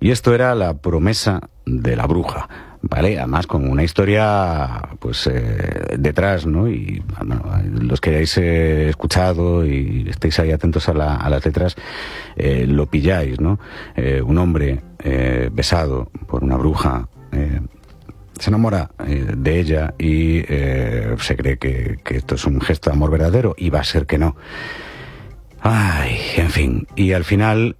Y esto era La promesa de la bruja, ¿vale? Además con una historia pues detrás, ¿no? Y bueno, los que hayáis escuchado y estéis ahí atentos a las letras, lo pilláis, ¿no? Un hombre besado por una bruja se enamora de ella y se cree que esto es un gesto de amor verdadero, y va a ser que no. Ay, en fin, y al final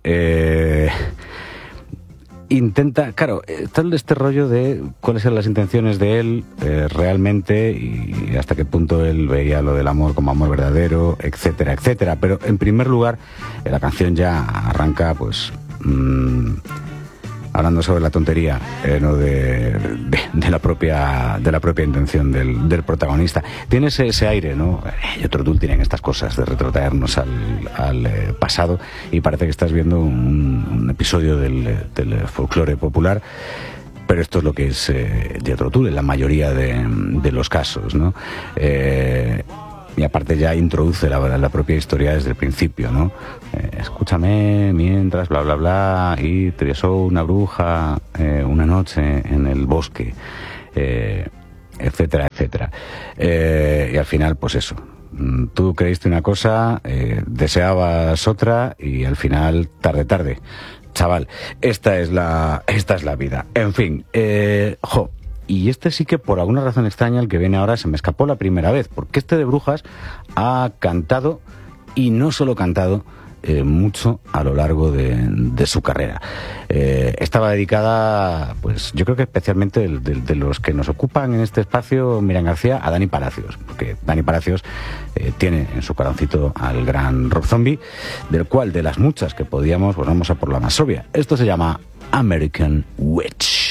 intenta, claro, está este rollo de cuáles eran las intenciones de él realmente, y hasta qué punto él veía lo del amor como amor verdadero, etcétera, etcétera. Pero en primer lugar, la canción ya arranca pues hablando sobre la tontería, ¿no? de la propia intención del protagonista. Tiene ese aire, ¿no? Y otro Dul tienen estas cosas de retrotraernos al pasado, y parece que estás viendo un episodio del folclore popular. Pero esto es lo que es Jethro Tull en la mayoría de los casos, ¿no? Y aparte ya introduce la propia historia desde el principio, ¿no? Escúchame mientras, bla, bla, bla, y te besó una bruja una noche en el bosque, etcétera, etcétera. Y al final, pues eso. Tú creíste una cosa, deseabas otra, y al final, tarde. Chaval, esta es la vida. En fin, y este sí que por alguna razón extraña, el que viene ahora, se me escapó la primera vez, porque este de Brujas ha cantado, y no solo cantado, mucho a lo largo de su carrera. Estaba dedicada, pues yo creo que especialmente de los que nos ocupan en este espacio, Miriam García, a Dani Palacios, porque Dani Palacios tiene en su corazoncito al gran Rob Zombie, del cual, de las muchas que podíamos, pues vamos a por la más obvia. Esto se llama American Witch.